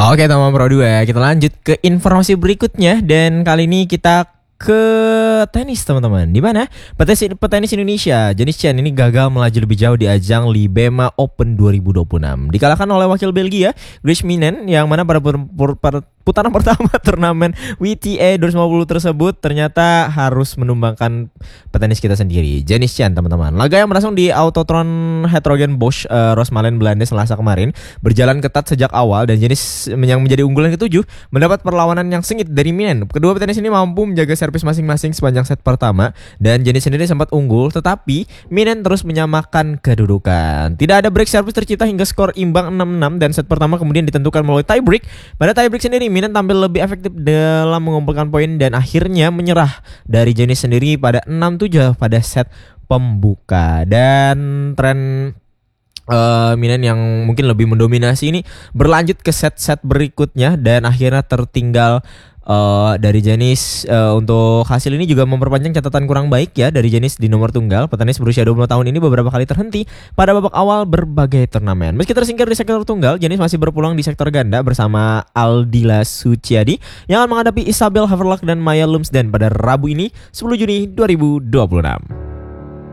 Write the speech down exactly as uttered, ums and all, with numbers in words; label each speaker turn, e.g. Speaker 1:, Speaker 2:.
Speaker 1: Oke teman Pro dua, kita lanjut ke informasi berikutnya. Dan kali ini kita ke tenis teman-teman. Di mana petenis, petenis Indonesia Jenis Chen ini gagal melaju lebih jauh di ajang Libema Open dua ribu dua puluh enam. Dikalahkan oleh wakil Belgia Grace Minen, yang mana pada pur, pur, pur, putaran pertama turnamen W T A dua ratus lima puluh tersebut ternyata harus menumbangkan petenis kita sendiri, Jenis Chen teman-teman. Laga yang berlangsung di Autotron Hetrogen Bosch uh, Rosmalen Belanda Selasa kemarin berjalan ketat sejak awal, dan Jenis yang menjadi unggulan ketujuh mendapat perlawanan yang sengit dari Minen. Kedua petenis ini mampu menjaga servis masing-masing sepanjang set pertama, dan Jenis sendiri sempat unggul, tetapi Minen terus menyamakan kedudukan. Tidak ada break service tercipta hingga skor imbang enam enam, dan set pertama kemudian ditentukan melalui tie break. Pada tie break sendiri Minen tampil lebih efektif dalam mengumpulkan poin dan akhirnya menyerah dari Jenis sendiri pada enam tujuh pada set pembuka. Dan tren Uh, Minen yang mungkin lebih mendominasi ini berlanjut ke set-set berikutnya, dan akhirnya tertinggal uh, dari Jenis. Uh, untuk hasil ini juga memperpanjang catatan kurang baik ya dari Jenis di nomor tunggal. Petenis berusia dua puluh tahun ini beberapa kali terhenti pada babak awal berbagai turnamen. Meski tersingkir di sektor tunggal, Jenis masih berpeluang di sektor ganda bersama Aldila Suciadi yang akan menghadapi Isabel Haverlock dan Maya Lumsden pada Rabu ini sepuluh Juni dua ribu dua puluh enam.